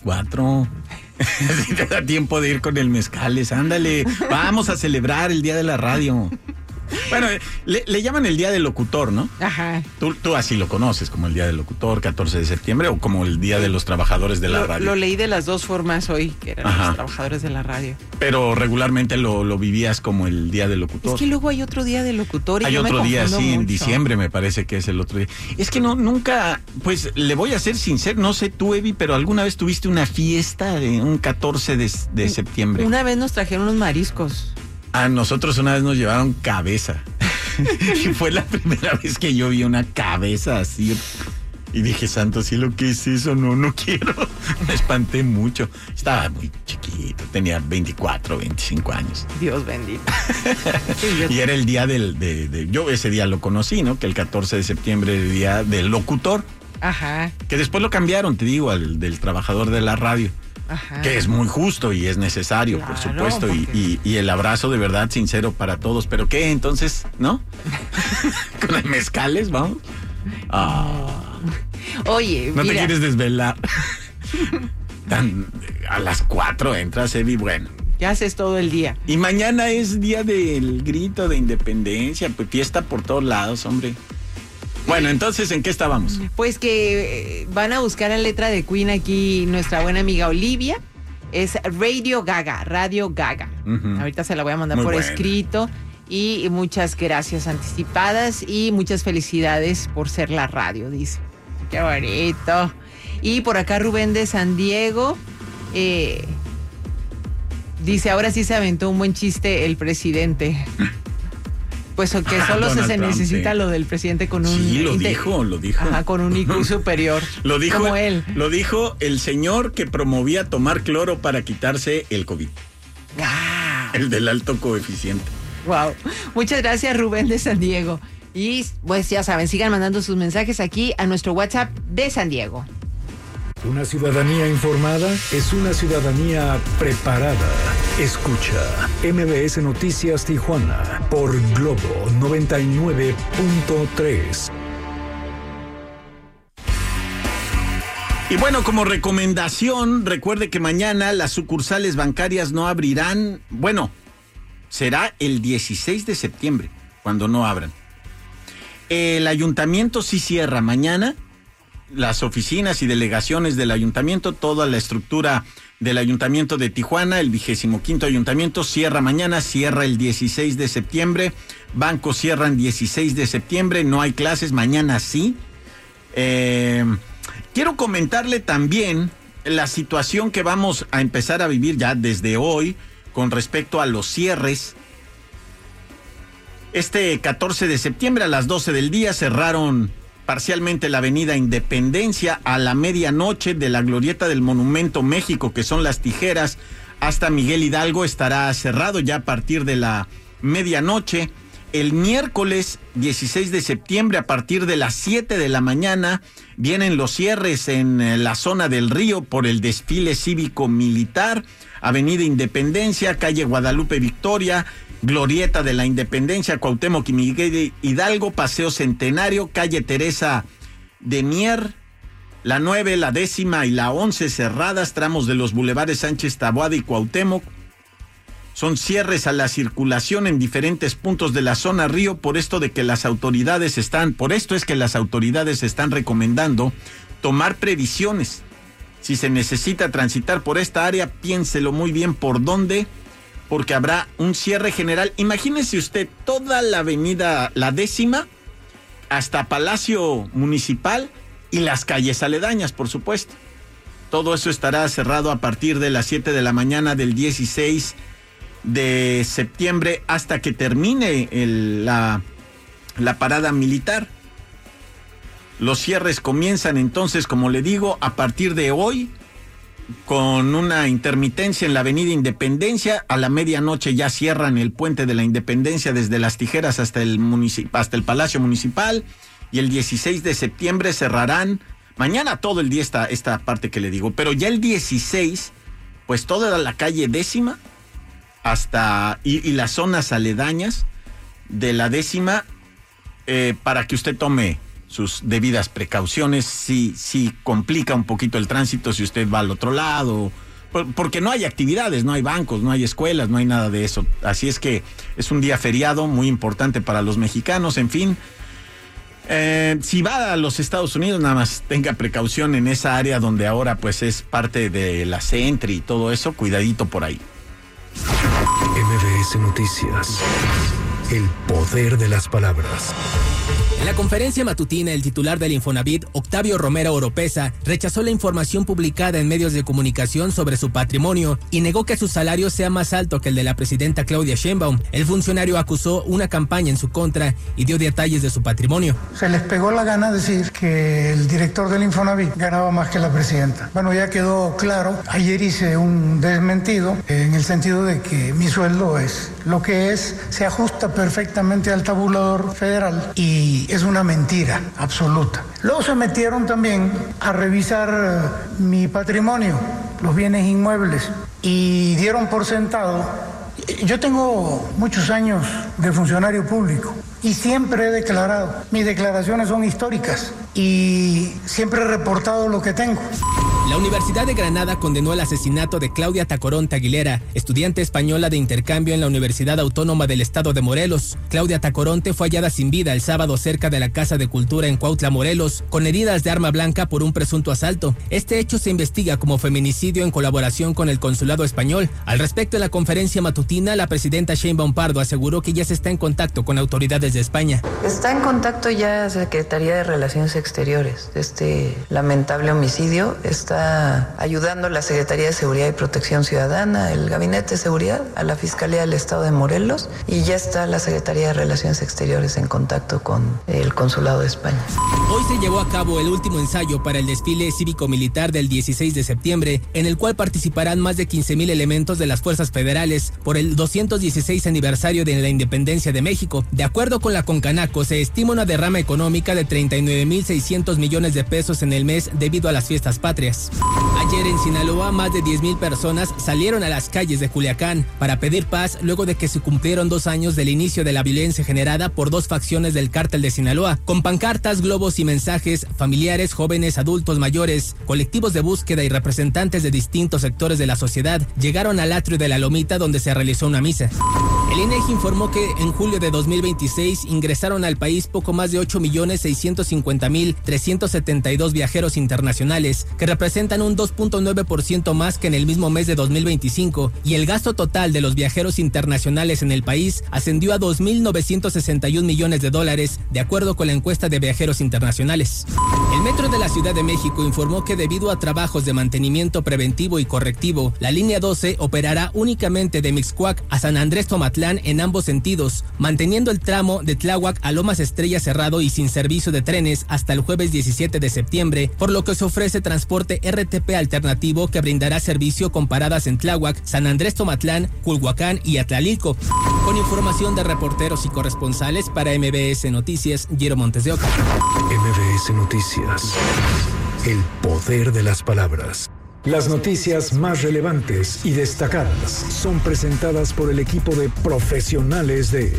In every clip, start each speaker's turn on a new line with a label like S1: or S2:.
S1: 4. Si te da tiempo de ir con el Mezcales, ándale, vamos a celebrar el Día de la Radio. Bueno, le llaman el Día del Locutor, ¿no?
S2: Ajá.
S1: Tú así lo conoces, como el Día del Locutor, 14 de septiembre, o como el Día de los Trabajadores de la Radio.
S2: Lo leí de las dos formas hoy, que eran los trabajadores de la radio.
S1: Pero regularmente lo vivías como el Día del Locutor.
S2: Es que luego hay otro Día del Locutor.
S1: Hay otro día, sí, en diciembre me parece que es el otro día. Es que nunca, pues le voy a ser sincero, no sé tú, Evi, pero ¿alguna vez tuviste una fiesta de un 14 de septiembre?
S2: Una vez nos trajeron unos mariscos.
S1: A nosotros una vez nos llevaron cabeza. Y fue la primera vez que yo vi una cabeza así. Y dije, santo cielo, ¿qué es eso? No quiero. Me espanté mucho. Estaba muy chiquito, tenía 24, 25 años.
S2: Dios bendito.
S1: Y era el día yo ese día lo conocí, ¿no? Que el 14 de septiembre era el día del locutor.
S2: Ajá.
S1: Que después lo cambiaron, te digo, al del trabajador de la radio.
S2: Ajá.
S1: Que es muy justo y es necesario, claro, por supuesto, porque... y el abrazo de verdad sincero para todos. ¿Pero qué? Entonces, ¿no? Con el Mezcales, vamos.
S2: Oye,
S1: no
S2: mira.
S1: te quieres desvelar. A las 4 entras, Evi, bueno.
S2: ¿Qué haces todo el día?
S1: Y mañana es día del grito de independencia, pues fiesta por todos lados, hombre. Bueno, entonces, ¿en qué estábamos?
S2: Pues que van a buscar la letra de Queen aquí nuestra buena amiga Olivia. Es Radio Gaga. Ahorita se la voy a mandar por escrito. Y muchas gracias anticipadas y muchas felicidades por ser la radio, dice. Qué bonito. Y por acá Rubén de San Diego dice, ahora sí se aventó un buen chiste el presidente. Pues que solo se necesita lo del presidente con un...
S1: Sí, lo dijo.
S2: Ajá, con un IQ superior.
S1: Lo dijo
S2: como él.
S1: Lo dijo el señor que promovía tomar cloro para quitarse el COVID. El del alto coeficiente.
S2: Wow. Muchas gracias, Rubén de San Diego. Y pues ya saben, sigan mandando sus mensajes aquí a nuestro WhatsApp de San Diego.
S3: Una ciudadanía informada es una ciudadanía preparada. Escucha MBS Noticias Tijuana por Globo 99.3.
S1: Y bueno, como recomendación, recuerde que mañana las sucursales bancarias no abrirán. Bueno, será el 16 de septiembre cuando no abran. El ayuntamiento sí cierra mañana. Las oficinas y delegaciones del ayuntamiento, toda la estructura del ayuntamiento de Tijuana, el 25º ayuntamiento cierra mañana, cierra el 16 de septiembre, bancos cierran 16 de septiembre, no hay clases, mañana sí. Quiero comentarle también la situación que vamos a empezar a vivir ya desde hoy con respecto a los cierres. Este 14 de septiembre a las 12 del día cerraron parcialmente la avenida Independencia a la medianoche de la glorieta del Monumento México, que son las Tijeras, hasta Miguel Hidalgo estará cerrado ya a partir de la medianoche. El miércoles 16 de septiembre a partir de las 7 de la mañana vienen los cierres en la zona del Río por el desfile cívico-militar, avenida Independencia, calle Guadalupe Victoria, Glorieta de la Independencia, Cuauhtémoc y Miguel Hidalgo, Paseo Centenario, calle Teresa de Mier, la 9, la 10ª y la 11 cerradas, tramos de los bulevares Sánchez Taboada y Cuauhtémoc. Son cierres a la circulación en diferentes puntos de la zona Río, por esto es que las autoridades están recomendando tomar previsiones. Si se necesita transitar por esta área, piénselo muy bien por dónde, porque habrá un cierre general. Imagínese usted toda la avenida, la 10ª, hasta Palacio Municipal y las calles aledañas, por supuesto. Todo eso estará cerrado a partir de las 7 de la mañana del 16 de septiembre hasta que termine la parada militar. Los cierres comienzan entonces, como le digo, a partir de hoy, con una intermitencia en la avenida Independencia. A la medianoche ya cierran el puente de la Independencia desde las Tijeras hasta el Palacio Municipal, y el 16 de septiembre cerrarán, mañana todo el día esta parte que le digo, pero ya el 16, pues toda la calle 10ª hasta y las zonas aledañas de la 10ª, para que usted tome sus debidas precauciones. Sí complica un poquito el tránsito si usted va al otro lado, porque no hay actividades, no hay bancos, no hay escuelas, no hay nada de eso. Así es que es un día feriado muy importante para los mexicanos. En fin, si va a los Estados Unidos, nada más tenga precaución en esa área donde ahora pues es parte de la Sentry y todo eso, cuidadito por ahí.
S3: MBS Noticias. El poder de las palabras.
S4: En la conferencia matutina, el titular del Infonavit, Octavio Romero Oropesa, rechazó la información publicada en medios de comunicación sobre su patrimonio y negó que su salario sea más alto que el de la presidenta Claudia Sheinbaum. El funcionario acusó una campaña en su contra y dio detalles de su patrimonio.
S5: Se les pegó la gana decir que el director del Infonavit ganaba más que la presidenta. Bueno, ya quedó claro. Ayer hice un desmentido en el sentido de que mi sueldo es lo que es, se ajusta perfectamente al tabulador federal y es una mentira absoluta. Luego se metieron también a revisar mi patrimonio, los bienes inmuebles, y dieron por sentado. Yo tengo muchos años de funcionario público y siempre he declarado, mis declaraciones son históricas y siempre he reportado lo que tengo.
S4: La Universidad de Granada condenó el asesinato de Claudia Tacoronte Aguilera, estudiante española de intercambio en la Universidad Autónoma del Estado de Morelos. Claudia Tacoronte fue hallada sin vida el sábado cerca de la Casa de Cultura en Cuautla, Morelos, con heridas de arma blanca por un presunto asalto. Este hecho se investiga como feminicidio en colaboración con el Consulado Español. Al respecto, en la conferencia matutina, la presidenta Sheinbaum Pardo aseguró que ya se está en contacto con autoridades de España.
S6: Está en contacto ya Secretaría de Relaciones Exteriores. Este lamentable homicidio está ayudando a la Secretaría de Seguridad y Protección Ciudadana, el Gabinete de Seguridad, a la Fiscalía del Estado de Morelos, y ya está la Secretaría de Relaciones Exteriores en contacto con el Consulado de España.
S4: Hoy se llevó a cabo el último ensayo para el desfile cívico-militar del 16 de septiembre, en el cual participarán más de 15,000 elementos de las fuerzas federales por el 216 aniversario de la independencia de México. De acuerdo con la Concanaco, se estima una derrama económica de 39,600 millones de pesos en el mes debido a las fiestas patrias. Ayer en Sinaloa, más de 10,000 personas salieron a las calles de Culiacán para pedir paz luego de que se cumplieron 2 años del inicio de la violencia generada por 2 facciones del cártel de Sinaloa. Con pancartas, globos y mensajes, familiares, jóvenes, adultos mayores, colectivos de búsqueda y representantes de distintos sectores de la sociedad llegaron al atrio de la Lomita, donde se realizó una misa. El INEGI informó que en julio de 2026 ingresaron al país poco más de 8,650,372 viajeros internacionales, que representan un 2.9% más que en el mismo mes de 2025, y el gasto total de los viajeros internacionales en el país ascendió a $2,961 millones, de acuerdo con la encuesta de viajeros internacionales. El Metro de la Ciudad de México informó que debido a trabajos de mantenimiento preventivo y correctivo, la línea 12 operará únicamente de Mixcoac a San Andrés Tomatlán en ambos sentidos, manteniendo el tramo de Tláhuac a Lomas Estrella cerrado y sin servicio de trenes hasta el jueves 17 de septiembre, por lo que se ofrece transporte RTP alternativo que brindará servicio con paradas en Tláhuac, San Andrés Tomatlán, Culhuacán y Atlalilco. Con información de reporteros y corresponsales para MBS Noticias, Giro Montes de Oca.
S3: MBS Noticias. El poder de las palabras. Las noticias más relevantes y destacadas son presentadas por el equipo de profesionales de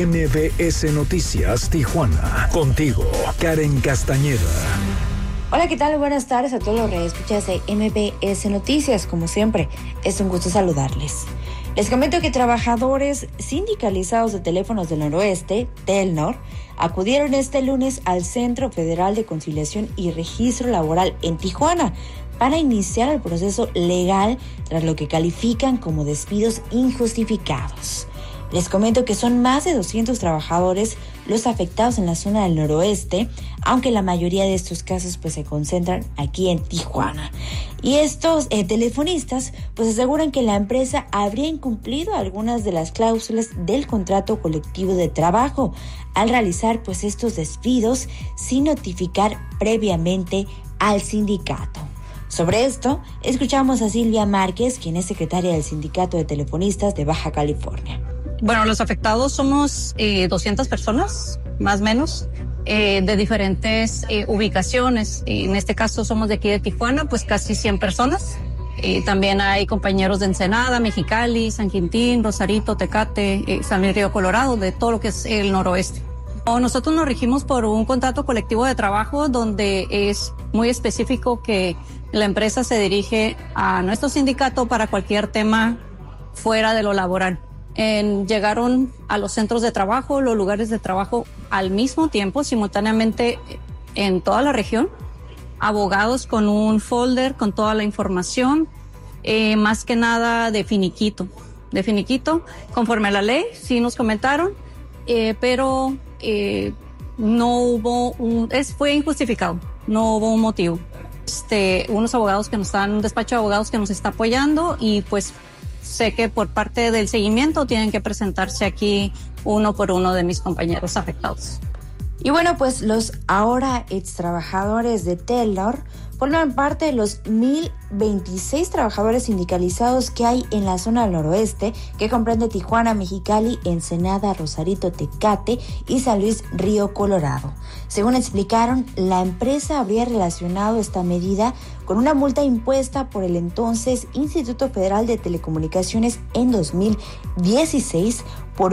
S3: MBS Noticias Tijuana. Contigo, Karen Castañeda.
S7: Hola, ¿qué tal? Buenas tardes a todos los radioescuchas de MBS Noticias. Como siempre, es un gusto saludarles. Les comento que trabajadores sindicalizados de Teléfonos del Noroeste, Telnor, acudieron este lunes al Centro Federal de Conciliación y Registro Laboral en Tijuana para iniciar el proceso legal tras lo que califican como despidos injustificados. Les comento que son más de 200 trabajadores los afectados en la zona del noroeste, aunque la mayoría de estos casos se concentran aquí en Tijuana. Y estos telefonistas aseguran que la empresa habría incumplido algunas de las cláusulas del contrato colectivo de trabajo al realizar estos despidos sin notificar previamente al sindicato. Sobre esto, escuchamos a Silvia Márquez, quien es secretaria del Sindicato de Telefonistas de Baja California.
S8: Bueno, los afectados somos 200 personas, más o menos, de diferentes ubicaciones. En este caso somos de aquí de Tijuana, casi 100 personas. También hay compañeros de Ensenada, Mexicali, San Quintín, Rosarito, Tecate, San Luis Río Colorado, de todo lo que es el noroeste. Nosotros nos regimos por un contrato colectivo de trabajo donde es muy específico que la empresa se dirige a nuestro sindicato para cualquier tema fuera de lo laboral. Llegaron a los centros de trabajo, los lugares de trabajo al mismo tiempo, simultáneamente en toda la región, abogados con un folder con toda la información, más que nada de finiquito, conforme a la ley, sí nos comentaron, pero no hubo fue injustificado, no hubo un motivo. Unos abogados un despacho de abogados que nos está apoyando y pues sé que por parte del seguimiento tienen que presentarse aquí uno por uno de mis compañeros afectados.
S7: Y bueno, pues los ahora ex trabajadores de Telnor forman parte de los 1,026 trabajadores sindicalizados que hay en la zona del noroeste, que comprende Tijuana, Mexicali, Ensenada, Rosarito, Tecate y San Luis Río Colorado. Según explicaron, la empresa habría relacionado esta medida con una multa impuesta por el entonces Instituto Federal de Telecomunicaciones en 2016 por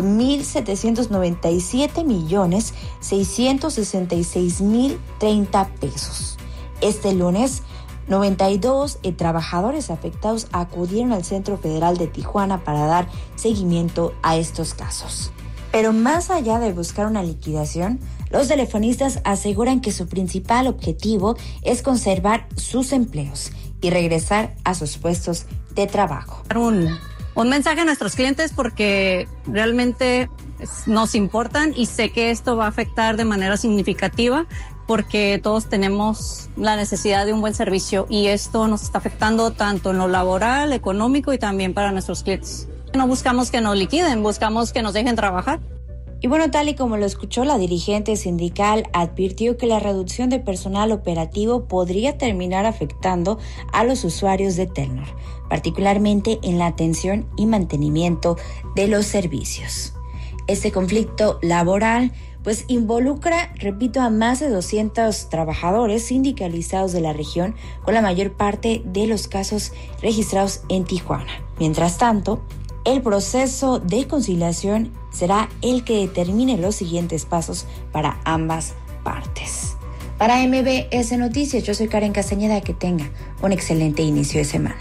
S7: 1,797,666,030 pesos. Este lunes, 92 trabajadores afectados acudieron al Centro Federal de Tijuana para dar seguimiento a estos casos. Pero más allá de buscar una liquidación, los telefonistas aseguran que su principal objetivo es conservar sus empleos y regresar a sus puestos de trabajo.
S8: Un mensaje a nuestros clientes porque realmente nos importan y sé que esto va a afectar de manera significativa porque todos tenemos la necesidad de un buen servicio y esto nos está afectando tanto en lo laboral, económico y también para nuestros clientes. No buscamos que nos liquiden, buscamos que nos dejen trabajar.
S7: Y bueno, tal y como lo escuchó, la dirigente sindical advirtió que la reducción de personal operativo podría terminar afectando a los usuarios de Telnor, particularmente en la atención y mantenimiento de los servicios. Este conflicto laboral pues involucra, repito, a más de 200 trabajadores sindicalizados de la región, con la mayor parte de los casos registrados en Tijuana. Mientras tanto, el proceso de conciliación será el que determine los siguientes pasos para ambas partes. Para MBS Noticias, yo soy Karen Castañeda, que tenga un excelente inicio de semana.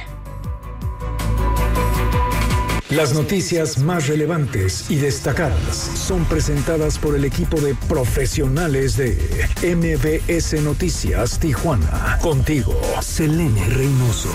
S3: Las noticias más relevantes y destacadas son presentadas por el equipo de profesionales de MBS Noticias Tijuana. Contigo, Selene Reynoso.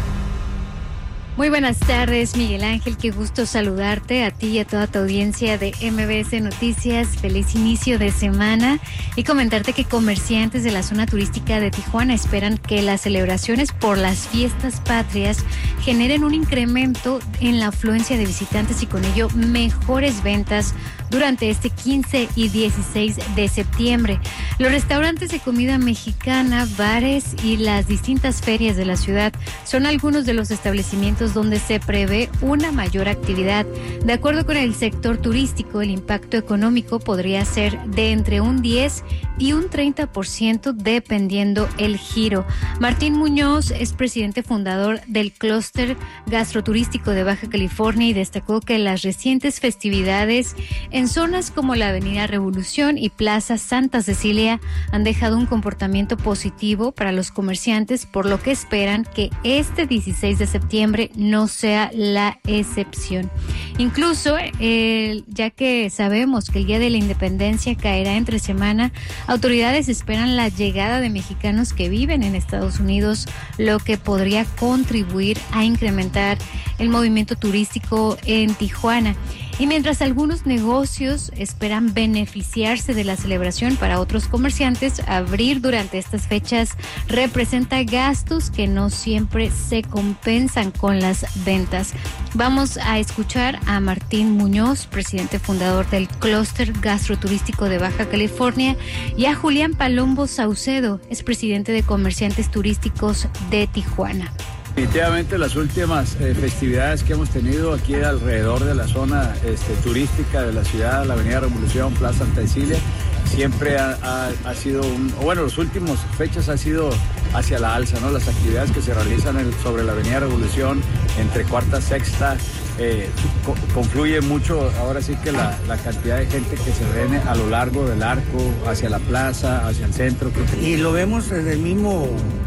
S9: Muy buenas tardes, Miguel Ángel, qué gusto saludarte a ti y a toda tu audiencia de MBS Noticias. Feliz inicio de semana y comentarte que comerciantes de la zona turística de Tijuana esperan que las celebraciones por las fiestas patrias generen un incremento en la afluencia de visitantes y con ello mejores ventas durante este 15 y 16 de septiembre. Los restaurantes de comida mexicana, bares y las distintas ferias de la ciudad son algunos de los establecimientos donde se prevé una mayor actividad. De acuerdo con el sector turístico, el impacto económico podría ser de entre un 10 y un 30% dependiendo el giro. Martín Muñoz es presidente fundador del Clúster Gastroturístico de Baja California y destacó que las recientes festividades en zonas como la Avenida Revolución y Plaza Santa Cecilia han dejado un comportamiento positivo para los comerciantes, por lo que esperan que este 16 de septiembre no sea la excepción. Incluso, ya que sabemos que el Día de la Independencia caerá entre semana, autoridades esperan la llegada de mexicanos que viven en Estados Unidos, lo que podría contribuir a incrementar el movimiento turístico en Tijuana. Y mientras algunos negocios esperan beneficiarse de la celebración, para otros comerciantes, abrir durante estas fechas representa gastos que no siempre se compensan con las ventas. Vamos a escuchar a Martín Muñoz, presidente fundador del Clúster Gastroturístico de Baja California, y a Julián Palombo Saucedo, es presidente de Comerciantes Turísticos de Tijuana.
S10: Definitivamente las últimas festividades que hemos tenido aquí alrededor de la zona turística de la ciudad, la Avenida Revolución, Plaza Santa Cecilia, siempre ha sido, las últimas fechas ha sido hacia la alza, ¿no? Las actividades que se realizan sobre la Avenida Revolución, entre cuarta y sexta, confluye mucho, ahora sí que la cantidad de gente que se viene a lo largo del arco, hacia la plaza, hacia el centro.
S11: Y lo vemos desde el mismo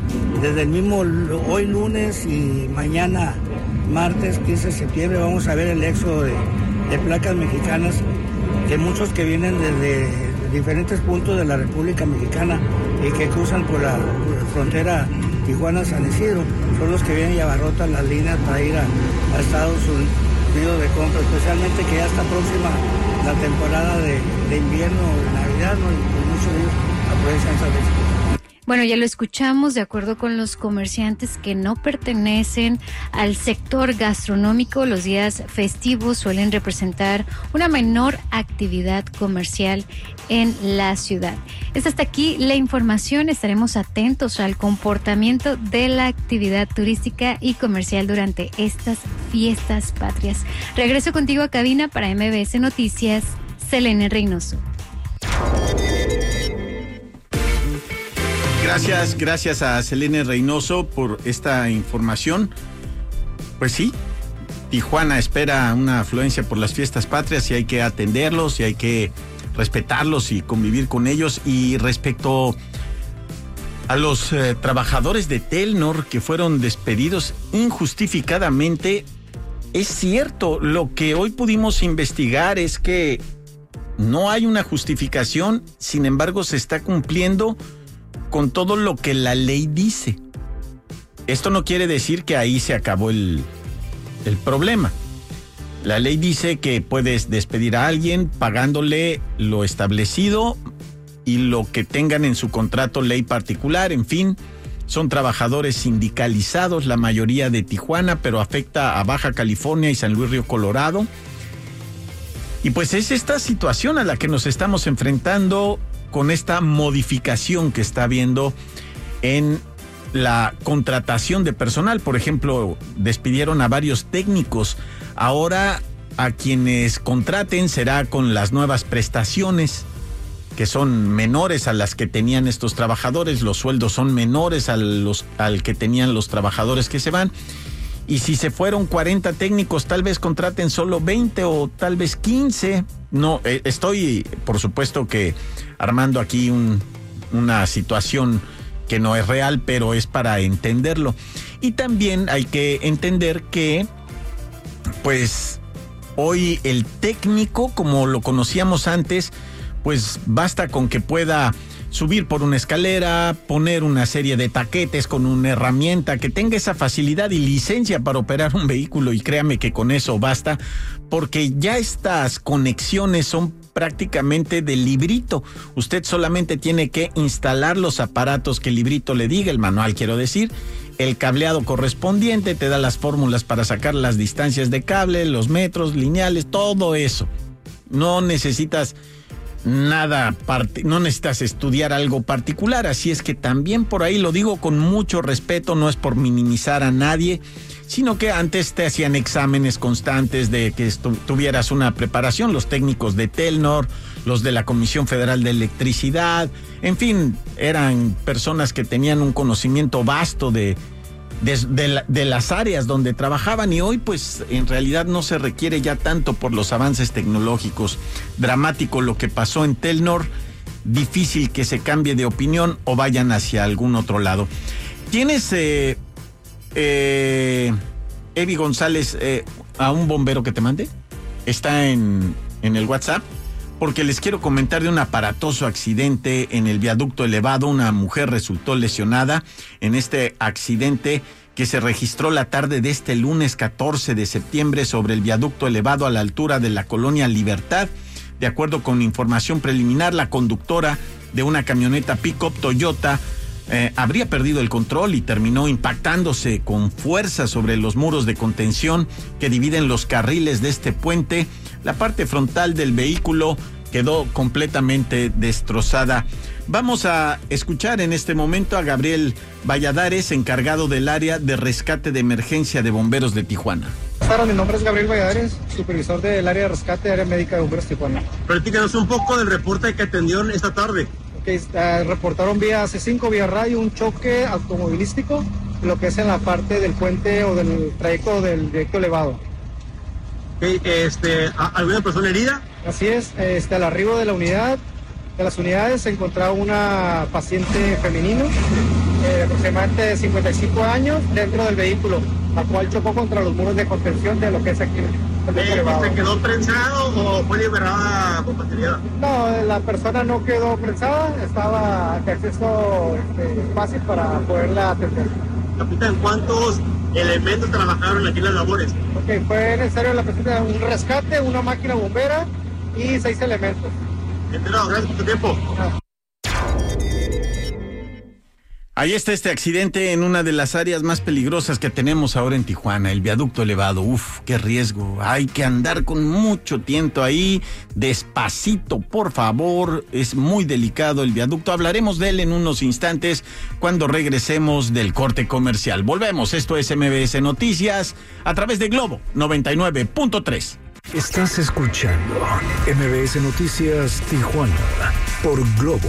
S11: hoy lunes y mañana martes 15 de septiembre vamos a ver el éxodo de placas mexicanas, que muchos que vienen desde diferentes puntos de la República Mexicana y que cruzan por la frontera Tijuana-San Isidro, son los que vienen y abarrotan las líneas para ir a Estados Unidos de compra, especialmente que ya está próxima la temporada de invierno, de Navidad, ¿no? Y muchos de ellos aprovechan esa vez.
S9: Bueno, ya lo escuchamos, de acuerdo con los comerciantes que no pertenecen al sector gastronómico, los días festivos suelen representar una menor actividad comercial en la ciudad. Es hasta aquí la información, estaremos atentos al comportamiento de la actividad turística y comercial durante estas fiestas patrias. Regreso contigo a cabina para MBS Noticias, Selene Reynoso.
S1: Gracias a Selene Reynoso por esta información. Pues sí, Tijuana espera una afluencia por las fiestas patrias y hay que atenderlos y hay que respetarlos y convivir con ellos. Y respecto a los trabajadores de Telnor que fueron despedidos injustificadamente, es cierto, lo que hoy pudimos investigar es que no hay una justificación, sin embargo se está cumpliendo con todo lo que la ley dice. Esto no quiere decir que ahí se acabó el problema. La ley dice que puedes despedir a alguien pagándole lo establecido y lo que tengan en su contrato ley particular, en fin, son trabajadores sindicalizados, la mayoría de Tijuana, pero afecta a Baja California y San Luis Río Colorado. Y pues es esta situación a la que nos estamos enfrentando con esta modificación que está habiendo en la contratación de personal. Por ejemplo, despidieron a varios técnicos. Ahora a quienes contraten será con las nuevas prestaciones, que son menores a las que tenían estos trabajadores. Los sueldos son menores al que tenían los trabajadores que se van. Y si se fueron 40 técnicos, tal vez contraten solo 20 o tal vez 15. No, estoy, por supuesto que armando aquí una situación que no es real, pero es para entenderlo. Y también hay que entender que, pues, hoy el técnico, como lo conocíamos antes, pues basta con que pueda subir por una escalera, poner una serie de taquetes con una herramienta, que tenga esa facilidad y licencia para operar un vehículo, y créame que con eso basta, porque ya estas conexiones son prácticamente de librito. Usted solamente tiene que instalar los aparatos que el librito le diga, el manual quiero decir, el cableado correspondiente, te da las fórmulas para sacar las distancias de cable, los metros lineales, todo eso. No necesitas nada, no necesitas estudiar algo particular, así es que también por ahí lo digo con mucho respeto, no es por minimizar a nadie, sino que antes te hacían exámenes constantes de que tuvieras una preparación, los técnicos de Telnor, los de la Comisión Federal de Electricidad, en fin, eran personas que tenían un conocimiento vasto de las áreas donde trabajaban, y hoy pues en realidad no se requiere ya tanto por los avances tecnológicos. Dramático lo que pasó en Telnor, difícil que se cambie de opinión o vayan hacia algún otro lado. ¿Tienes, Evi González, a un bombero que te mande? Está en el WhatsApp, porque les quiero comentar de un aparatoso accidente en el viaducto elevado. Una mujer resultó lesionada en este accidente que se registró la tarde de este lunes 14 de septiembre sobre el viaducto elevado a la altura de la colonia Libertad. De acuerdo con información preliminar, la conductora de una camioneta pick-up Toyota habría perdido el control y terminó impactándose con fuerza sobre los muros de contención que dividen los carriles de este puente. La parte frontal del vehículo quedó completamente destrozada. Vamos a escuchar en este momento a Gabriel Valladares, encargado del área de rescate de emergencia de bomberos de Tijuana.
S12: Mi nombre es Gabriel Valladares, supervisor del área de rescate, área médica de Bomberos Tijuana.
S13: Platícanos un poco del reporte que atendieron esta tarde.
S12: Reportaron vía C5, vía radio, un choque automovilístico, lo que es en la parte del puente o del trayecto del directo elevado.
S13: ¿Alguna persona herida?
S12: Así es, al arribo de las unidades se encontraba una paciente femenino, aproximadamente de 55 años, dentro del vehículo, la cual chocó contra los muros de contención de lo que es aquí.
S13: ¿Se quedó prensado o fue liberada con facilidad?
S12: No, la persona no quedó prensada, estaba de acceso fácil para poderla atender.
S13: Capitán, ¿cuántos elementos trabajaron aquí en las labores?
S12: Fue necesario la presencia de un rescate, una máquina bombera y 6 elementos.
S13: Gracias por tu tiempo.
S1: Ahí está este accidente en una de las áreas más peligrosas que tenemos ahora en Tijuana, el viaducto elevado. Uf, qué riesgo. Hay que andar con mucho tiento ahí, despacito, por favor. Es muy delicado el viaducto. Hablaremos de él en unos instantes cuando regresemos del corte comercial. Volvemos, esto es MBS Noticias a través de Globo 99.3.
S3: Estás escuchando MBS Noticias Tijuana por Globo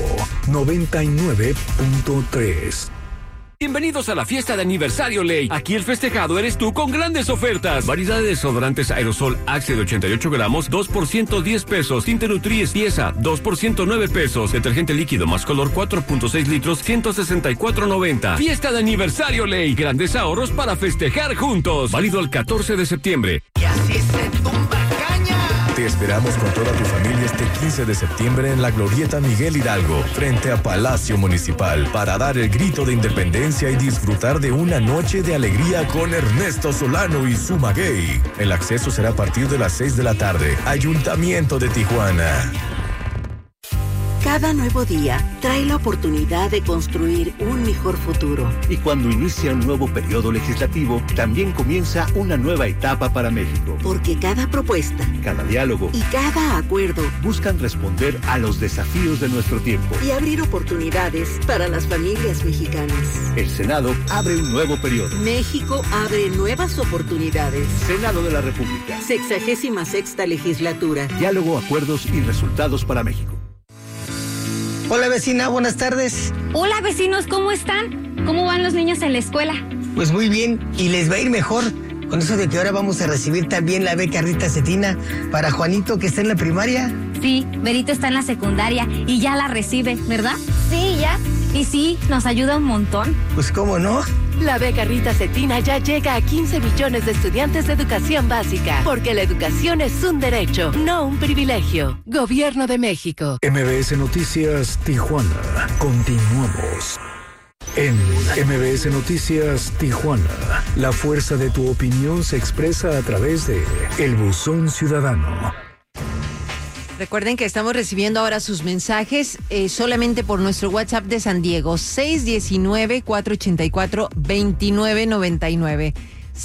S3: 99.3.
S14: Bienvenidos a la fiesta de aniversario Ley. Aquí el festejado eres tú con grandes ofertas. Variedad de desodorantes aerosol Axe de 88 gramos, 2 por 110 pesos. Tinte Nutri pieza, 2 por 109 pesos. Detergente líquido más color 4.6 litros, 164.90. Fiesta de aniversario Ley. Grandes ahorros para festejar juntos. Válido el 14 de septiembre.
S15: Y así se tumba caña.
S16: Te esperamos con toda tu familia este 15 de septiembre en la Glorieta Miguel Hidalgo, frente a Palacio Municipal, para dar el grito de independencia y disfrutar de una noche de alegría con Ernesto Solano y su maguey. El acceso será a partir de las 6 de la tarde. Ayuntamiento de Tijuana.
S17: Cada nuevo día trae la oportunidad de construir un mejor futuro.
S18: Y cuando inicia un nuevo periodo legislativo, también comienza una nueva etapa para México.
S17: Porque cada propuesta,
S18: cada diálogo
S17: y cada acuerdo
S18: buscan responder a los desafíos de nuestro tiempo
S17: y abrir oportunidades para las familias mexicanas.
S18: El Senado abre un nuevo periodo.
S17: México abre nuevas oportunidades.
S18: Senado de la República.
S17: 66ª legislatura.
S18: Diálogo, acuerdos y resultados para México.
S19: Hola vecina, buenas tardes.
S20: Hola vecinos, ¿cómo están? ¿Cómo van los niños en la escuela?
S19: Pues muy bien, y les va a ir mejor con eso de que ahora vamos a recibir también la beca Rita Cetina para Juanito que está en la primaria.
S20: Sí, Berito está en la secundaria y ya la recibe, ¿verdad? Sí, ya. Y sí, nos ayuda un montón.
S19: Pues cómo no.
S21: La beca Rita Cetina ya llega a 15 millones de estudiantes de educación básica, porque la educación es un derecho, no un privilegio. Gobierno de México.
S3: MBS Noticias Tijuana. Continuamos. En MBS Noticias Tijuana, la fuerza de tu opinión se expresa a través de El Buzón Ciudadano.
S2: Recuerden que estamos recibiendo ahora sus mensajes solamente por nuestro WhatsApp de San Diego, 619-484-2999.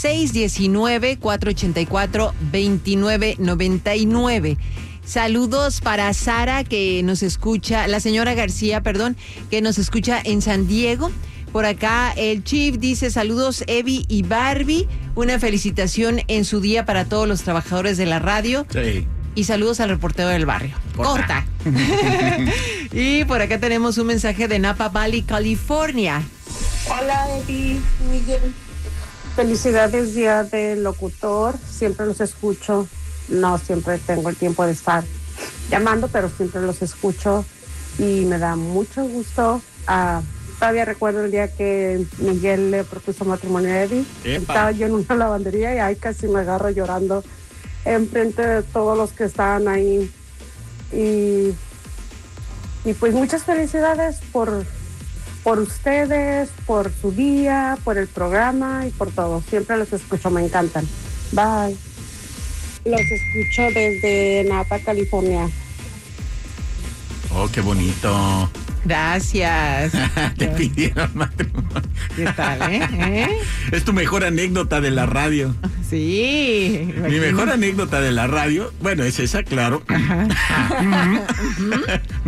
S2: 619-484-2999. Saludos para Sara, que nos escucha, la señora García, perdón, que nos escucha en San Diego. Por acá el Chief dice saludos Evi y Barbie, una felicitación en su día para todos los trabajadores de la radio.
S1: Sí.
S2: Y saludos al reportero del barrio. Corta. Y por acá tenemos un mensaje de Napa Valley, California.
S22: Hola, Eddie, Miguel. Felicidades, Día del Locutor. Siempre los escucho. No siempre tengo el tiempo de estar llamando, pero siempre los escucho y me da mucho gusto. Todavía recuerdo el día que Miguel le propuso matrimonio a Eddie. Estaba yo en una lavandería y ahí casi me agarro llorando enfrente de todos los que estaban ahí. Y pues muchas felicidades por ustedes, por su día, por el programa y por todo. Siempre los escucho, me encantan. Bye. Los escucho desde Napa, California.
S1: Oh, qué bonito.
S2: Gracias.
S1: Te pidieron matrimonio.
S2: ¿Qué tal,
S1: Es tu mejor anécdota de la radio.
S2: Sí.
S1: Imagino. Mi mejor anécdota de la radio, bueno, es esa, claro.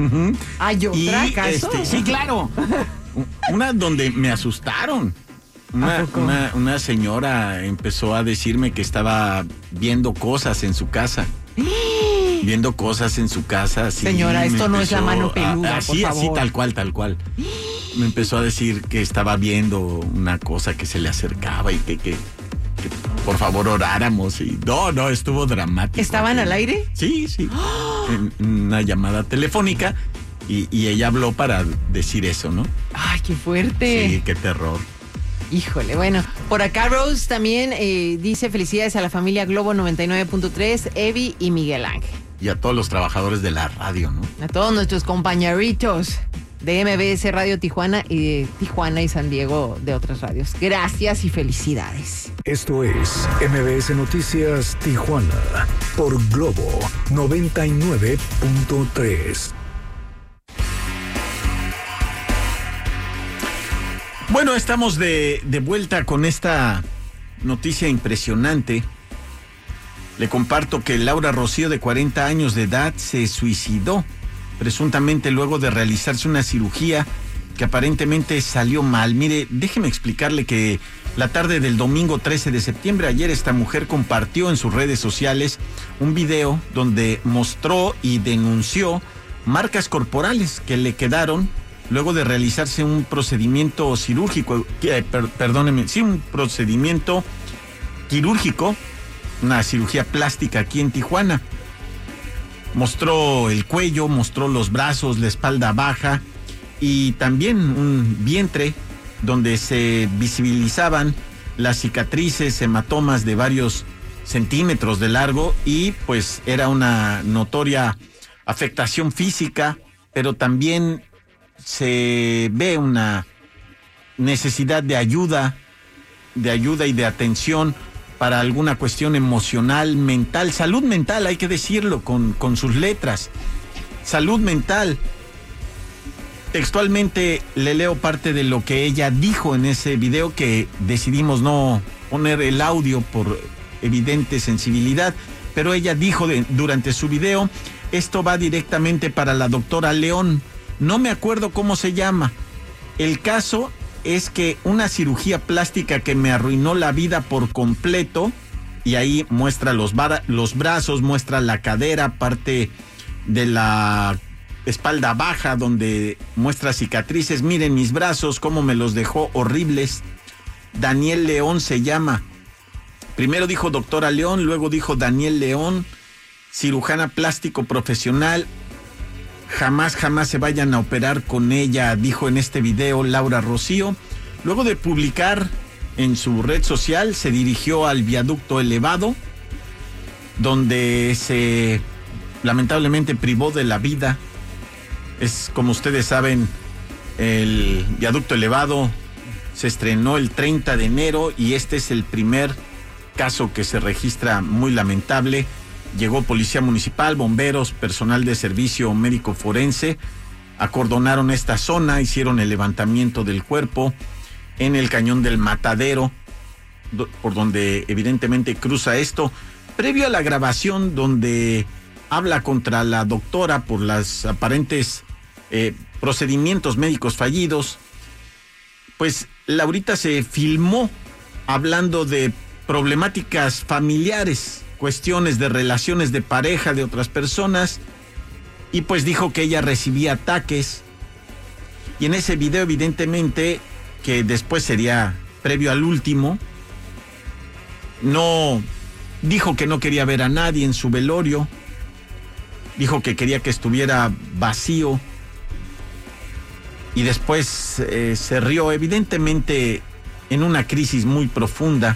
S2: ¿Hay otra, acaso?
S1: Sí, claro. Una donde me asustaron. Una señora empezó a decirme que estaba viendo cosas en su casa. Viendo cosas en su casa. Sí,
S2: señora, esto no es la mano peluda, por favor.
S1: Así, tal cual. Me empezó a decir que estaba viendo una cosa que se le acercaba y que por favor oráramos. Y no, estuvo dramático.
S2: ¿Estaban al aire?
S1: Sí. En una llamada telefónica y ella habló para decir eso, ¿no?
S2: Ay, qué fuerte.
S1: Sí, qué terror.
S2: Híjole, bueno, por acá Rose también dice felicidades a la familia Globo 99.3, Evi y Miguel Ángel.
S1: Y a todos los trabajadores de la radio, ¿no?
S2: A todos nuestros compañeritos de MBS Radio Tijuana y de Tijuana y San Diego de otras radios. Gracias y felicidades.
S3: Esto es MBS Noticias Tijuana por Globo 99.3.
S1: Bueno, estamos de vuelta con esta noticia impresionante. Le comparto que Laura Rocío, de 40 años de edad, se suicidó, presuntamente luego de realizarse una cirugía que aparentemente salió mal. Mire, déjeme explicarle que la tarde del domingo 13 de septiembre, ayer, esta mujer compartió en sus redes sociales un video donde mostró y denunció marcas corporales que le quedaron luego de realizarse un procedimiento quirúrgico, un procedimiento quirúrgico, una cirugía plástica aquí en Tijuana. Mostró el cuello, mostró los brazos, la espalda baja y también un vientre donde se visibilizaban las cicatrices, hematomas de varios centímetros de largo y pues era una notoria afectación física, pero también se ve una necesidad de ayuda y de atención para alguna cuestión emocional, mental, salud mental, hay que decirlo con sus letras, salud mental. Textualmente le leo parte de lo que ella dijo en ese video, que decidimos no poner el audio por evidente sensibilidad, pero ella dijo durante su video, esto va directamente para la doctora León. No me acuerdo cómo se llama. El caso es que una cirugía plástica que me arruinó la vida por completo, y ahí muestra los brazos, muestra la cadera, parte de la espalda baja donde muestra cicatrices. Miren mis brazos, cómo me los dejó horribles. Daniel León se llama. Primero dijo doctora León, luego dijo Daniel León, cirujana plástico profesional. Jamás se vayan a operar con ella, dijo en este video Laura Rocío. Luego de publicar en su red social, se dirigió al viaducto elevado, donde se lamentablemente privó de la vida. Es, como ustedes saben, el viaducto elevado se estrenó el 30 de enero y este es el primer caso que se registra muy lamentable. Llegó policía municipal, bomberos, personal de servicio médico forense, acordonaron esta zona, hicieron el levantamiento del cuerpo en el cañón del Matadero, por donde evidentemente cruza esto. Previo a la grabación donde habla contra la doctora por las aparentes procedimientos médicos fallidos, pues Laurita se filmó hablando de problemáticas familiares, cuestiones de relaciones de pareja de otras personas, y pues dijo que ella recibía ataques. Y en ese video, evidentemente, que después sería previo al último, no dijo que no quería ver a nadie en su velorio, dijo que quería que estuviera vacío, y después se rió, evidentemente en una crisis muy profunda.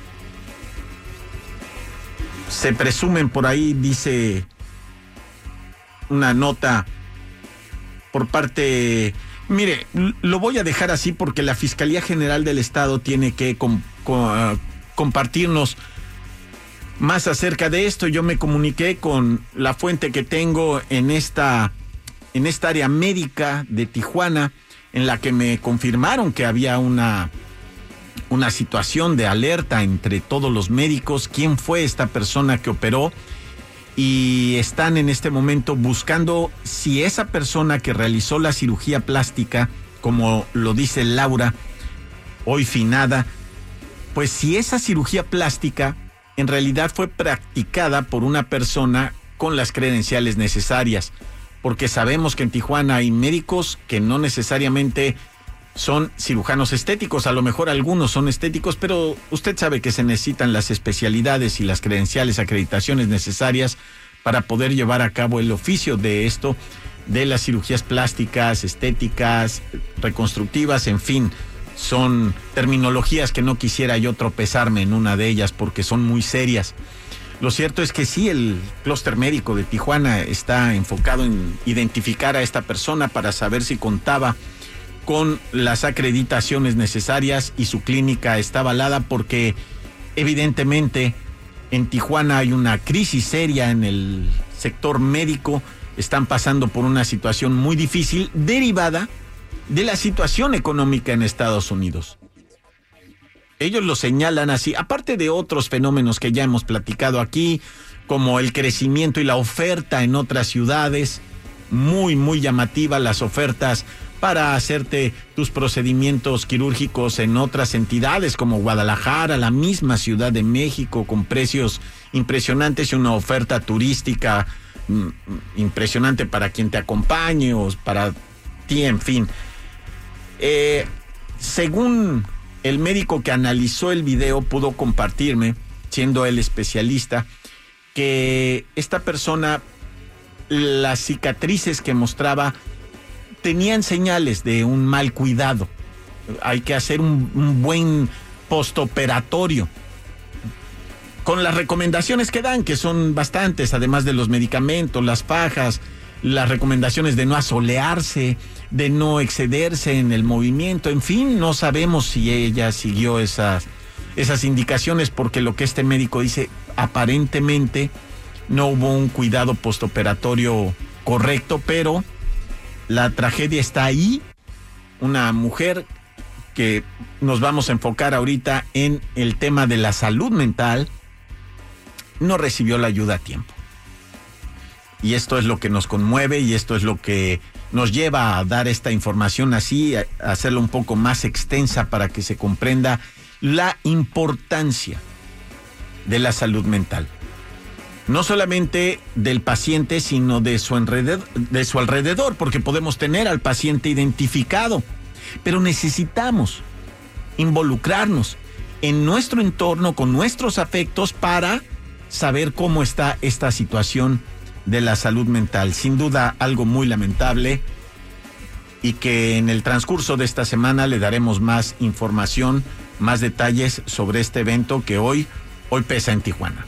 S1: Se presumen por ahí, dice una nota por parte... Mire, lo voy a dejar así porque la Fiscalía General del Estado tiene que compartirnos más acerca de esto. Yo me comuniqué con la fuente que tengo en esta área médica de Tijuana, en la que me confirmaron que había una situación de alerta entre todos los médicos, quién fue esta persona que operó, y están en este momento buscando si esa persona que realizó la cirugía plástica, como lo dice Laura, hoy finada, pues si esa cirugía plástica en realidad fue practicada por una persona con las credenciales necesarias, porque sabemos que en Tijuana hay médicos que no necesariamente son cirujanos estéticos, a lo mejor algunos son estéticos, pero usted sabe que se necesitan las especialidades y las credenciales, acreditaciones necesarias para poder llevar a cabo el oficio de esto, de las cirugías plásticas, estéticas, reconstructivas, en fin. Son terminologías que no quisiera yo tropezarme en una de ellas porque son muy serias. Lo cierto es que sí, el clúster médico de Tijuana está enfocado en identificar a esta persona para saber si contaba con las acreditaciones necesarias y su clínica está avalada, porque evidentemente en Tijuana hay una crisis seria en el sector médico. Están pasando por una situación muy difícil derivada de la situación económica en Estados Unidos. Ellos lo señalan así, aparte de otros fenómenos que ya hemos platicado aquí, como el crecimiento y la oferta en otras ciudades, muy llamativa las ofertas para hacerte tus procedimientos quirúrgicos en otras entidades como Guadalajara, la misma Ciudad de México, con precios impresionantes y una oferta turística impresionante para quien te acompañe o para ti, en fin. Según el médico que analizó el video, pudo compartirme, siendo él especialista, que esta persona, las cicatrices que mostraba tenían señales de un mal cuidado. Hay que hacer un buen postoperatorio, con las recomendaciones que dan, que son bastantes, además de los medicamentos, las fajas, las recomendaciones de no asolearse, de no excederse en el movimiento, en fin, no sabemos si ella siguió esas indicaciones, porque lo que este médico dice, aparentemente no hubo un cuidado postoperatorio correcto, pero la tragedia está ahí. Una mujer que nos vamos a enfocar ahorita en el tema de la salud mental, no recibió la ayuda a tiempo. Y esto es lo que nos conmueve y esto es lo que nos lleva a dar esta información así, a hacerla un poco más extensa para que se comprenda la importancia de la salud mental. No solamente del paciente, sino de su alrededor, porque podemos tener al paciente identificado, pero necesitamos involucrarnos en nuestro entorno, con nuestros afectos, para saber cómo está esta situación de la salud mental. Sin duda, algo muy lamentable, y que en el transcurso de esta semana le daremos más información, más detalles sobre este evento que hoy pesa en Tijuana.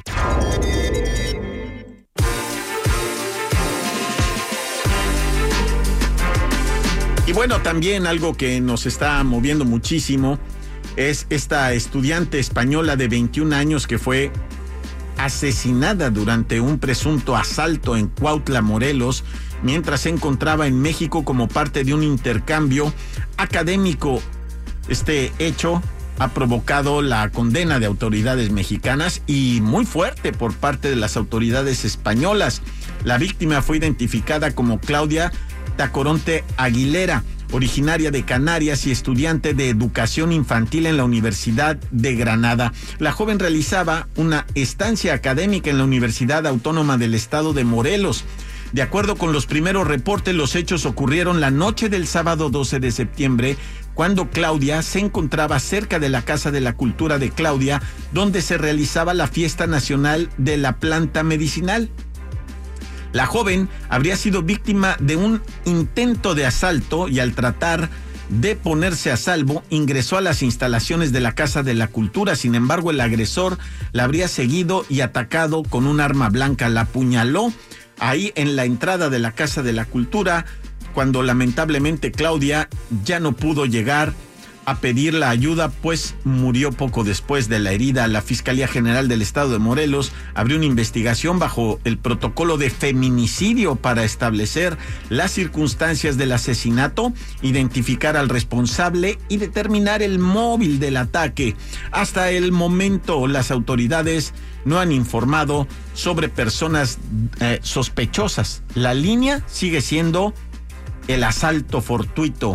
S1: Y bueno, también algo que nos está moviendo muchísimo es esta estudiante española de 21 años que fue asesinada durante un presunto asalto en Cuautla, Morelos, mientras se encontraba en México como parte de un intercambio académico. Este hecho ha provocado la condena de autoridades mexicanas y muy fuerte por parte de las autoridades españolas. La víctima fue identificada como Claudia Tacoronte Aguilera, originaria de Canarias y estudiante de educación infantil en la Universidad de Granada. La joven realizaba una estancia académica en la Universidad Autónoma del Estado de Morelos. De acuerdo con los primeros reportes, los hechos ocurrieron la noche del sábado 12 de septiembre, cuando Claudia se encontraba cerca de la Casa de la Cultura de Claudia, donde se realizaba la Fiesta Nacional de la Planta Medicinal. La joven habría sido víctima de un intento de asalto y, al tratar de ponerse a salvo, ingresó a las instalaciones de la Casa de la Cultura. Sin embargo, el agresor la habría seguido y atacado con un arma blanca. La apuñaló ahí en la entrada de la Casa de la Cultura, cuando lamentablemente Claudia ya no pudo llegar a pedir la ayuda, pues murió poco después de la herida. La Fiscalía General del Estado de Morelos abrió una investigación bajo el protocolo de feminicidio para establecer las circunstancias del asesinato, identificar al responsable y determinar el móvil del ataque. Hasta el momento, las autoridades no han informado sobre personas sospechosas. La línea sigue siendo el asalto fortuito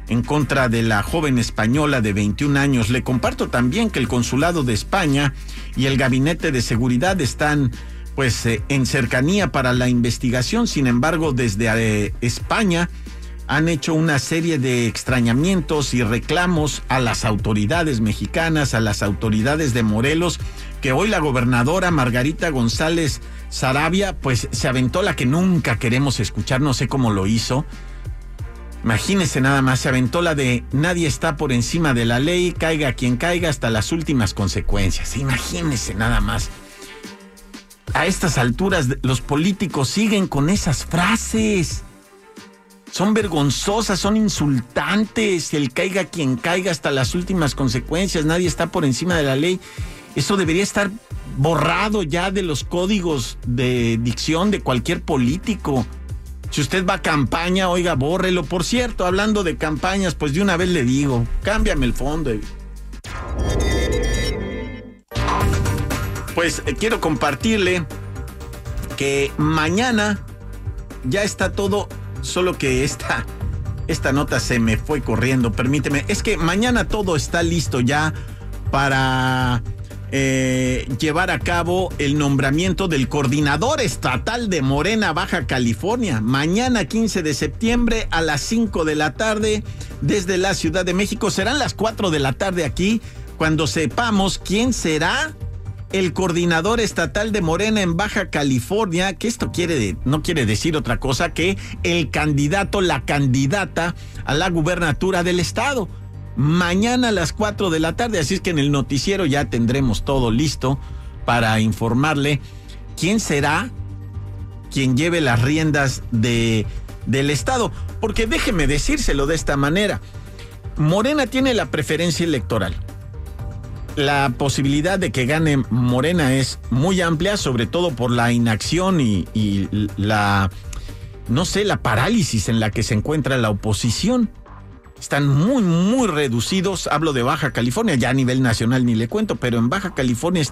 S1: en contra de la joven española de 21 años. Le comparto también que el Consulado de España y el Gabinete de Seguridad están pues en cercanía para la investigación. Sin embargo, desde España han hecho una serie de extrañamientos y reclamos a las autoridades mexicanas, a las autoridades de Morelos, que hoy la gobernadora Margarita González Sarabia pues se aventó la que nunca queremos escuchar, no sé cómo lo hizo. Imagínese nada más, se aventó la de nadie está por encima de la ley, caiga quien caiga hasta las últimas consecuencias. Imagínese nada más. A estas alturas los políticos siguen con esas frases. Son vergonzosas, son insultantes. El caiga quien caiga hasta las últimas consecuencias, nadie está por encima de la ley. Eso debería estar borrado ya de los códigos de dicción de cualquier político. Si usted va a campaña, oiga, bórrelo. Por cierto, hablando de campañas, pues de una vez le digo, cámbiame el fondo. Pues quiero compartirle que mañana ya está todo, solo que esta nota se me fue corriendo, permíteme. Es que mañana todo está listo ya para llevar a cabo el nombramiento del coordinador estatal de Morena Baja California. Mañana 15 de septiembre a las 5 de la tarde desde la Ciudad de México. Serán las 4 de la tarde aquí cuando sepamos quién será el coordinador estatal de Morena en Baja California, que esto no quiere decir otra cosa que el candidato, la candidata a la gubernatura del estado. Mañana a las 4 de la tarde, así es que en el noticiero ya tendremos todo listo para informarle quién será quien lleve las riendas del estado. Porque déjeme decírselo de esta manera, Morena tiene la preferencia electoral. La posibilidad de que gane Morena es muy amplia, sobre todo por la inacción y la parálisis en la que se encuentra la oposición. Están muy, muy reducidos. Hablo de Baja California, ya a nivel nacional ni le cuento, pero en Baja California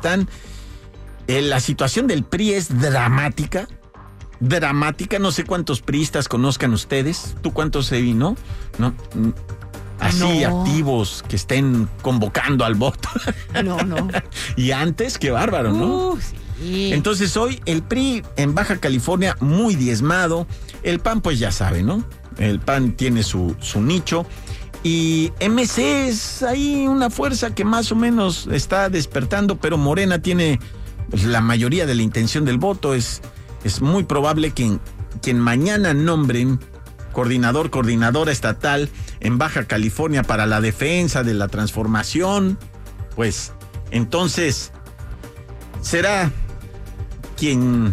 S1: la situación del PRI es dramática. Dramática, no sé cuántos priistas conozcan ustedes. ¿Tú cuántos no? No. Así, no. Activos, que estén convocando al voto.
S2: No.
S1: Y antes, qué bárbaro, ¿no? Sí. Entonces hoy el PRI en Baja California muy diezmado. El PAN pues ya sabe, ¿no? El PAN tiene su nicho. Y MC es ahí una fuerza que más o menos está despertando, pero Morena tiene pues, la mayoría de la intención del voto. Es muy probable que quien mañana nombren coordinadora estatal en Baja California para la defensa de la transformación, pues entonces será quien,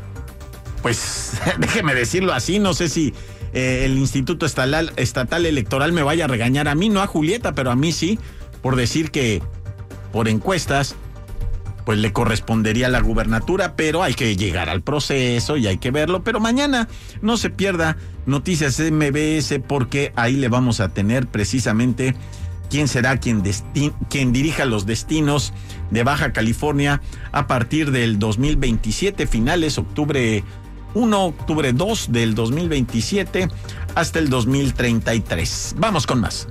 S1: pues déjeme decirlo así, no sé si el Instituto Estatal Electoral me vaya a regañar a mí, no a Julieta, pero a mí sí, por decir que por encuestas pues le correspondería la gubernatura, pero hay que llegar al proceso y hay que verlo. Pero mañana no se pierda Noticias MBS, porque ahí le vamos a tener precisamente quién será quien dirija los destinos de Baja California a partir del 2027, finales octubre 1, octubre 2 del 2027 hasta el 2033. Vamos con más.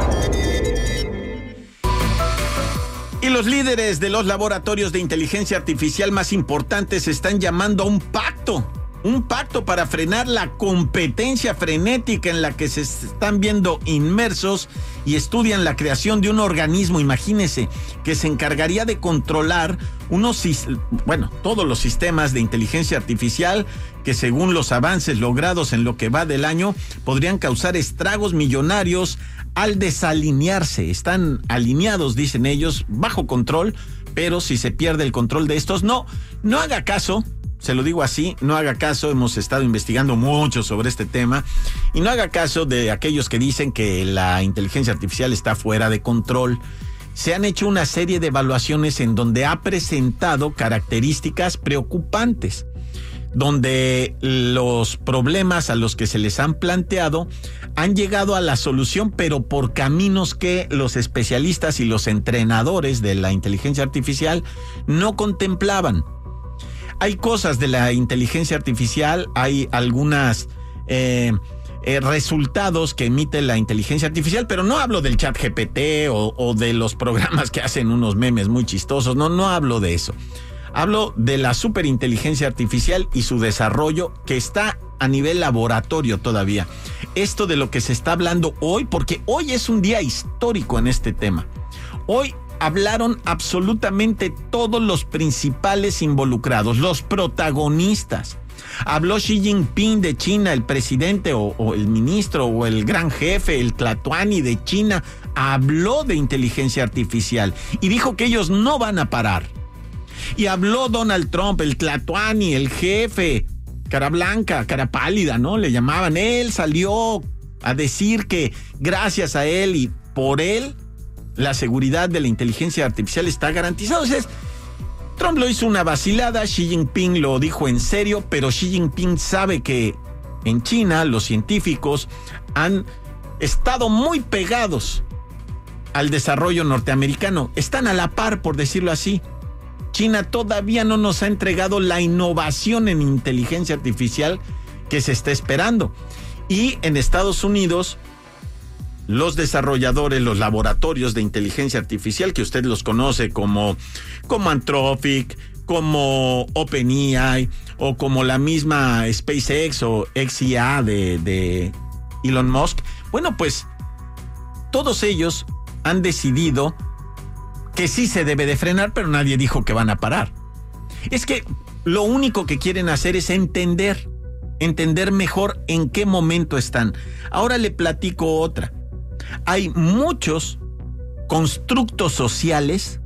S1: Y los líderes de los laboratorios de inteligencia artificial más importantes están llamando a un pacto para frenar la competencia frenética en la que se están viendo inmersos, y estudian la creación de un organismo, imagínese, que se encargaría de controlar todos los sistemas de inteligencia artificial que, según los avances logrados en lo que va del año, podrían causar estragos millonarios al desalinearse. Están alineados, dicen ellos, bajo control, pero si se pierde el control de estos, no haga caso. Se lo digo así, no haga caso. Hemos estado investigando mucho sobre este tema y no haga caso de aquellos que dicen que la inteligencia artificial está fuera de control. Se han hecho una serie de evaluaciones en donde ha presentado características preocupantes, donde los problemas a los que se les han planteado han llegado a la solución, pero por caminos que los especialistas y los entrenadores de la inteligencia artificial no contemplaban. Hay cosas de la inteligencia artificial, hay algunas resultados que emite la inteligencia artificial, pero no hablo del chat GPT o de los programas que hacen unos memes muy chistosos, no hablo de eso. Hablo de la superinteligencia artificial y su desarrollo que está a nivel laboratorio todavía. Esto de lo que se está hablando hoy, porque hoy es un día histórico en este tema. Hoy hablaron absolutamente todos los principales involucrados, los protagonistas. Habló Xi Jinping de China, el presidente o el ministro o el gran jefe, el Tlatuani de China, habló de inteligencia artificial y dijo que ellos no van a parar. Y habló Donald Trump, el Tlatuani, el jefe, cara blanca, cara pálida, ¿no? Le llamaban. Él salió a decir que gracias a él y por él, la seguridad de la inteligencia artificial está garantizada. O sea, Trump lo hizo una vacilada, Xi Jinping lo dijo en serio, pero Xi Jinping sabe que en China los científicos han estado muy pegados al desarrollo norteamericano. Están a la par, por decirlo así. China todavía no nos ha entregado la innovación en inteligencia artificial que se está esperando. Y en Estados Unidos, los desarrolladores, los laboratorios de inteligencia artificial, que usted los conoce como Anthropic, como OpenAI, o como la misma SpaceX o XIA de Elon Musk, bueno, pues todos ellos han decidido que sí se debe de frenar, pero nadie dijo que van a parar. Es que lo único que quieren hacer es entender mejor en qué momento están. Ahora le platico otra. Hay muchos constructos sociales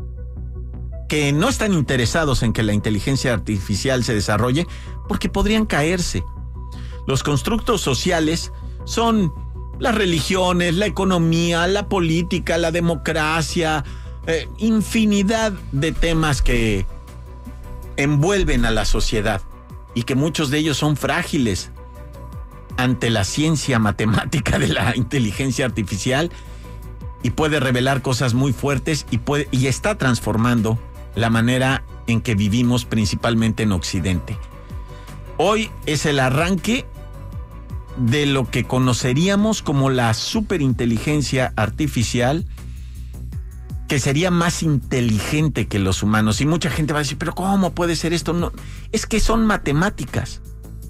S1: que no están interesados en que la inteligencia artificial se desarrolle porque podrían caerse. Los constructos sociales son las religiones, la economía, la política, la democracia, infinidad de temas que envuelven a la sociedad y que muchos de ellos son frágiles ante la ciencia matemática de la inteligencia artificial y puede revelar cosas muy fuertes y está transformando la manera en que vivimos principalmente en Occidente. Hoy es el arranque de lo que conoceríamos como la superinteligencia artificial, que sería más inteligente que los humanos. Y mucha gente va a decir, pero ¿cómo puede ser esto? No, es que son matemáticas.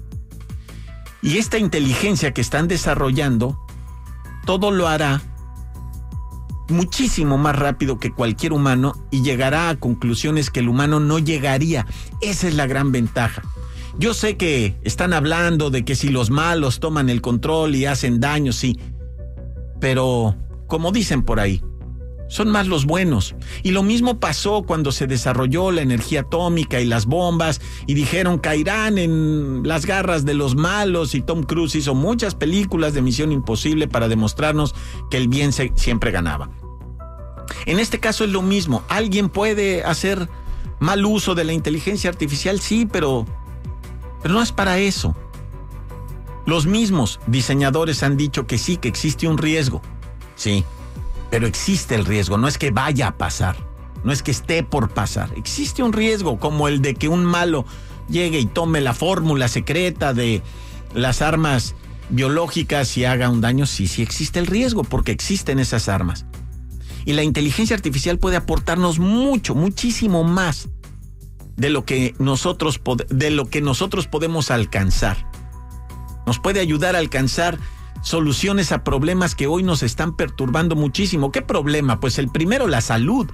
S1: Y esta inteligencia que están desarrollando, todo lo hará muchísimo más rápido que cualquier humano y llegará a conclusiones que el humano no llegaría. Esa es la gran ventaja. Yo sé que están hablando de que si los malos toman el control y hacen daño, sí. Pero, como dicen por ahí, son más los buenos. Y lo mismo pasó cuando se desarrolló la energía atómica y las bombas y dijeron caerán en las garras de los malos, y Tom Cruise hizo muchas películas de Misión Imposible para demostrarnos que el bien siempre ganaba. En este caso es lo mismo. ¿Alguien puede hacer mal uso de la inteligencia artificial? Sí, pero no es para eso. Los mismos diseñadores han dicho que sí, que existe un riesgo. Sí. Pero existe el riesgo, no es que vaya a pasar, no es que esté por pasar. Existe un riesgo como el de que un malo llegue y tome la fórmula secreta de las armas biológicas y haga un daño. Sí existe el riesgo porque existen esas armas. Y la inteligencia artificial puede aportarnos muchísimo más de lo que nosotros podemos alcanzar. Nos puede ayudar a alcanzar soluciones a problemas que hoy nos están perturbando muchísimo. ¿Qué problema? Pues el primero, la salud.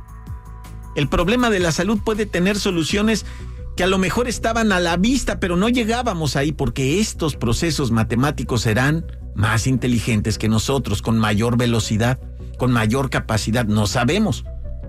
S1: El problema de la salud puede tener soluciones que a lo mejor estaban a la vista, pero no llegábamos ahí porque estos procesos matemáticos serán más inteligentes que nosotros, con mayor velocidad, con mayor capacidad. No sabemos,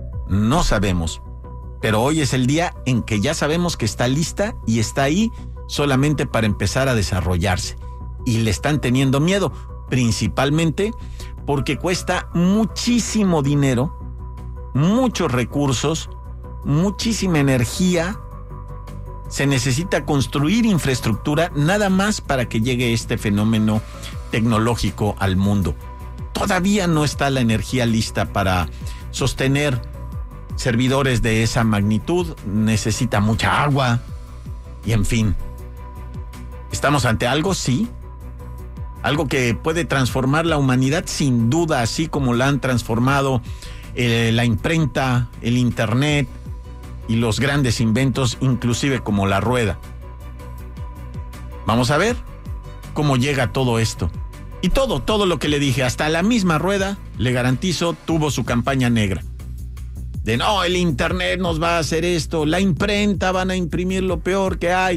S1: pero hoy es el día en que ya sabemos que está lista y está ahí solamente para empezar a desarrollarse. Y le están teniendo miedo, principalmente porque cuesta muchísimo dinero, muchos recursos, muchísima energía. Se necesita construir infraestructura nada más para que llegue este fenómeno tecnológico al mundo. Todavía no está la energía lista para sostener servidores de esa magnitud. Necesita mucha agua y en fin. ¿Estamos ante algo? Sí. Algo que puede transformar la humanidad sin duda, así como la han transformado la imprenta, el internet y los grandes inventos, inclusive como la rueda. Vamos a ver cómo llega todo esto. Y todo lo que le dije, hasta la misma rueda, le garantizo, tuvo su campaña negra. De no, el internet nos va a hacer esto, la imprenta van a imprimir lo peor que hay.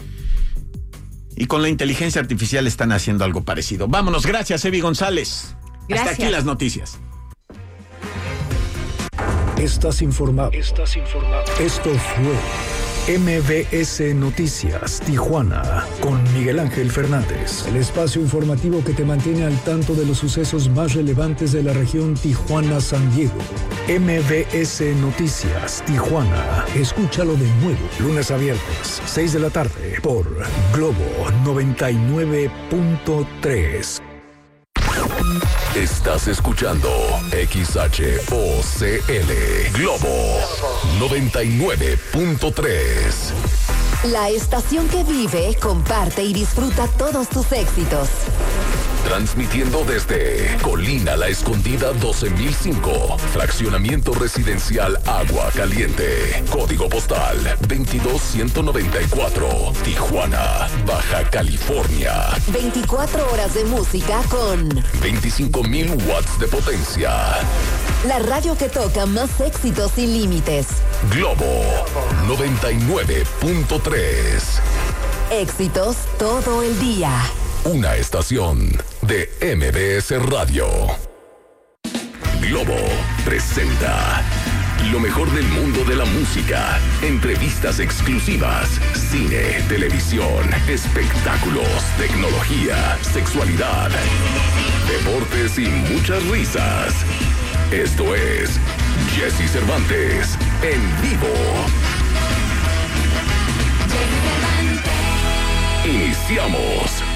S1: Y con la inteligencia artificial están haciendo algo parecido. Vámonos, gracias, Evi González.
S2: Gracias.
S1: Hasta aquí las noticias.
S3: Estás informado. Esto fue MBS Noticias Tijuana con Miguel Ángel Fernández. El espacio informativo que te mantiene al tanto de los sucesos más relevantes de la región Tijuana-San Diego. MBS Noticias Tijuana. Escúchalo de nuevo, lunes a viernes, 6 de la tarde, por Globo 99.3.
S16: Estás escuchando XHOCL Globo 99.3.
S5: La estación que vive, comparte y disfruta todos tus éxitos.
S16: Transmitiendo desde Colina La Escondida 12005, fraccionamiento residencial Agua Caliente, código postal 22194, Tijuana, Baja California.
S5: 24 horas de música con
S16: 25,000 watts de potencia.
S5: La radio que toca más éxitos sin límites.
S16: Globo 99.3.
S5: Éxitos todo el día.
S16: Una estación de MBS Radio. Globo presenta lo mejor del mundo de la música, entrevistas exclusivas, cine, televisión, espectáculos, tecnología, sexualidad, deportes y muchas risas. Esto es Jesse Cervantes en vivo. Iniciamos.